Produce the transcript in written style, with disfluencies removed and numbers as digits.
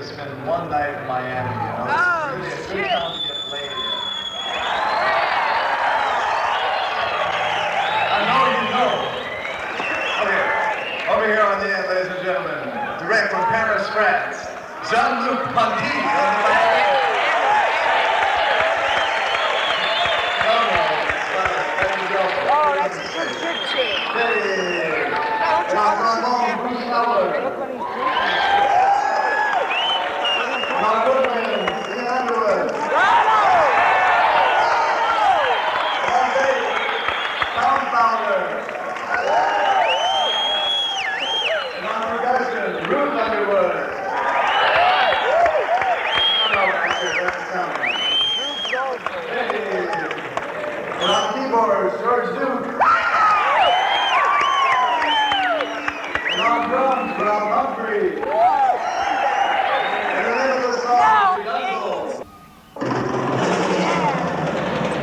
spend one night in Miami. You know? Oh, it's really a good town to get laid in. I know you know. Okay, over here on the end, ladies and gentlemen, direct from Paris, France, Jean-Luc Ponty. Oh, that's a good picture. Hey. Oh, Ramon Bruce Howard. look what he's doing. Mark Goodwin, Ian Underwood. Paul Bates, Tom Fowler. John Ferguson, Ruth Underwood. And on keyboards, George Duke. And on drums, Rob Humphrey.